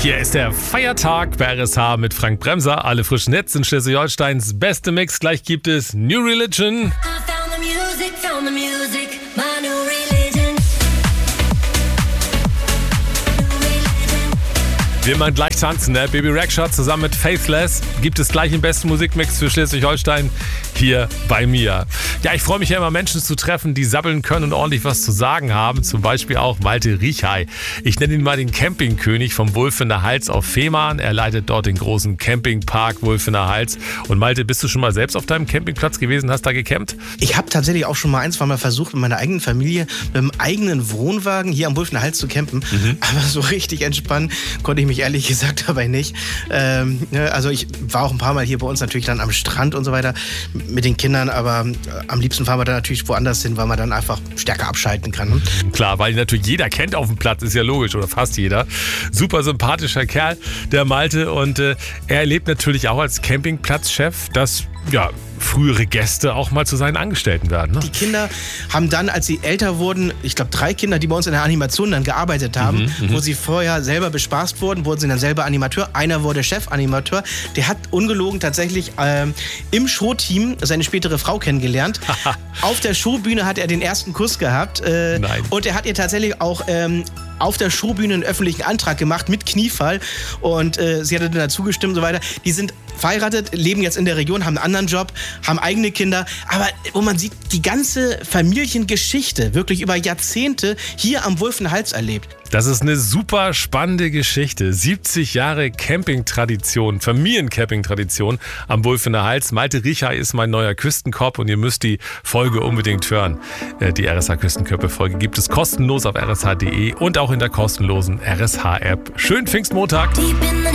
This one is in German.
Hier ist der Feiertag bei RSH mit Frank Bremser. Alle frischen Hits in Schleswig-Holsteins beste Mix. Gleich gibt es New Religion. Will man gleich tanzen, ne? Baby Rexha zusammen mit Faithless gibt es gleich den besten Musikmix für Schleswig-Holstein hier bei mir. Ja, ich freue mich ja immer, Menschen zu treffen, die sabbeln können und ordentlich was zu sagen haben. Zum Beispiel auch Malte Riechey. Ich nenne ihn mal den Campingkönig vom Wulfener Hals auf Fehmarn. Er leitet dort den großen Campingpark Wulfener Hals. Und Malte, bist du schon mal selbst auf deinem Campingplatz gewesen, hast da gecampt? Ich habe tatsächlich auch schon mal zwei Mal versucht, mit meiner eigenen Familie mit einem eigenen Wohnwagen hier am Wulfener Hals zu campen. Aber so richtig entspannen konnte ich mich ehrlich gesagt dabei nicht. Also ich war auch ein paar Mal hier bei uns natürlich dann am Strand und so weiter mit den Kindern, aber am liebsten fahren wir dann natürlich woanders hin, weil man dann einfach stärker abschalten kann. Ne? Klar, weil natürlich jeder kennt auf dem Platz, ist ja logisch, oder fast jeder. Super sympathischer Kerl, der Malte, und er erlebt natürlich auch als Campingplatzchef, dass frühere Gäste auch mal zu seinen Angestellten werden. Ne? Die Kinder haben dann, als sie älter wurden, ich glaube 3 Kinder, die bei uns in der Animation dann gearbeitet haben, wo sie vorher selber bespaßt wurden, wurden sie dann selber Animateur. Einer wurde Chefanimateur. Der hat ungelogen tatsächlich im Showteam seine spätere Frau kennengelernt. Auf der Showbühne hat er den ersten Kuss gehabt. Und er hat ihr tatsächlich auch auf der Showbühne einen öffentlichen Antrag gemacht mit Kniefall. Und sie hatte dann dazu gestimmt und so weiter. Die sind verheiratet, leben jetzt in der Region, haben einen anderen Job, haben eigene Kinder. Aber wo man sieht, die ganze Familiengeschichte wirklich über Jahrzehnte hier am Wulfener Hals erlebt. Das ist eine super spannende Geschichte. 70 Jahre Campingtradition, Familiencampingtradition am Wulfener Hals. Malte Riechey ist mein neuer Küstenkopf und ihr müsst die Folge unbedingt hören. Die RSH Küstenköppe-Folge gibt es kostenlos auf rsh.de und auch in der kostenlosen RSH-App. Schönen Pfingstmontag!